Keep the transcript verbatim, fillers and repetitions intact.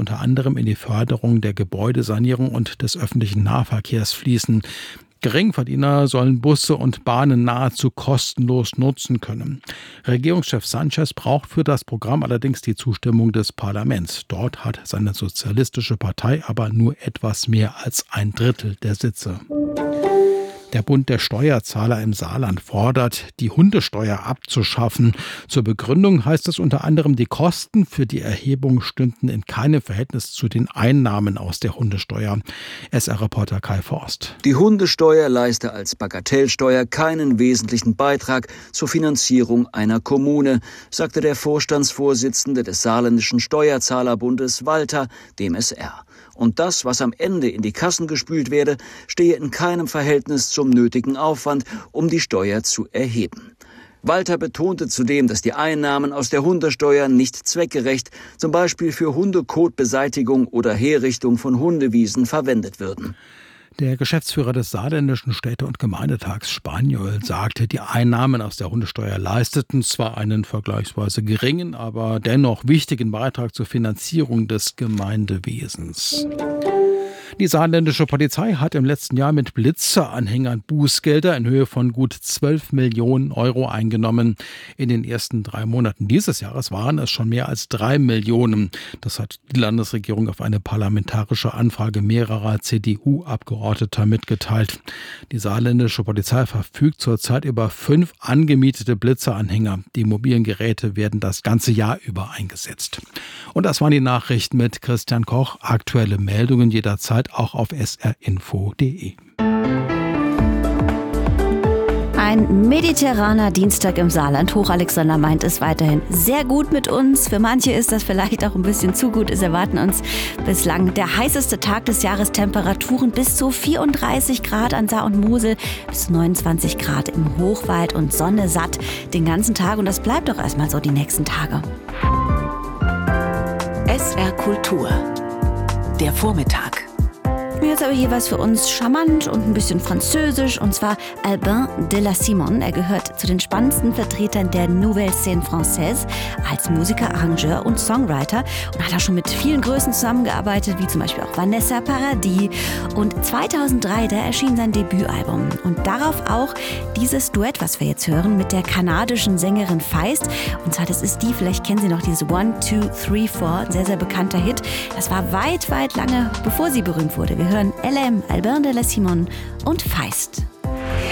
unter anderem in die Förderung der Gebäudesanierung und des öffentlichen Nahverkehrs fließen. Geringverdiener sollen Busse und Bahnen nahezu kostenlos nutzen können. Regierungschef Sánchez braucht für das Programm allerdings die Zustimmung des Parlaments. Dort hat seine sozialistische Partei aber nur etwas mehr als ein Drittel der Sitze. Der Bund der Steuerzahler im Saarland fordert, die Hundesteuer abzuschaffen. Zur Begründung heißt es unter anderem, die Kosten für die Erhebung stünden in keinem Verhältnis zu den Einnahmen aus der Hundesteuer. S R-Reporter Kai Forst. Die Hundesteuer leiste als Bagatellsteuer keinen wesentlichen Beitrag zur Finanzierung einer Kommune, sagte der Vorstandsvorsitzende des Saarländischen Steuerzahlerbundes Walter dem S R. Und das, was am Ende in die Kassen gespült werde, stehe in keinem Verhältnis zum nötigen Aufwand, um die Steuer zu erheben. Walter betonte zudem, dass die Einnahmen aus der Hundesteuer nicht zweckgerecht, zum Beispiel für Hundekotbeseitigung oder Herrichtung von Hundewiesen, verwendet würden. Der Geschäftsführer des Saarländischen Städte- und Gemeindetags Spaniol sagte, die Einnahmen aus der Hundesteuer leisteten zwar einen vergleichsweise geringen, aber dennoch wichtigen Beitrag zur Finanzierung des Gemeindewesens. Die saarländische Polizei hat im letzten Jahr mit Blitzeranhängern Bußgelder in Höhe von gut zwölf Millionen Euro eingenommen. In den ersten drei Monaten dieses Jahres waren es schon mehr als drei Millionen. Das hat die Landesregierung auf eine parlamentarische Anfrage mehrerer C D U-Abgeordneter mitgeteilt. Die saarländische Polizei verfügt zurzeit über fünf angemietete Blitzeranhänger. Die mobilen Geräte werden das ganze Jahr über eingesetzt. Und das waren die Nachrichten mit Christian Koch. Aktuelle Meldungen jederzeit auch auf s r info punkt d e. Ein mediterraner Dienstag im Saarland. Hochalexander meint es weiterhin sehr gut mit uns. Für manche ist das vielleicht auch ein bisschen zu gut. Es erwarten uns bislang der heißeste Tag des Jahres. Temperaturen bis zu vierunddreißig Grad an Saar und Mosel, bis neunundzwanzig Grad im Hochwald und Sonne satt den ganzen Tag. Und das bleibt doch erstmal so die nächsten Tage. S R Kultur. Der Vormittag. Jetzt aber hier was für uns charmant und ein bisschen französisch, und zwar Albin de la Simon. Er gehört zu den spannendsten Vertretern der Nouvelle Scène Française als Musiker, Arrangeur und Songwriter und hat auch schon mit vielen Größen zusammengearbeitet, wie zum Beispiel auch Vanessa Paradis. Und zweitausenddrei, da erschien sein Debütalbum und darauf auch dieses Duett, was wir jetzt hören, mit der kanadischen Sängerin Feist. Und zwar, das ist die, vielleicht kennen Sie noch dieses One, Two, Three, Four, ein sehr, sehr bekannter Hit. Das war weit, weit lange, bevor sie berühmt wurde. Wir hören L M, Albin de la Simon und Feist.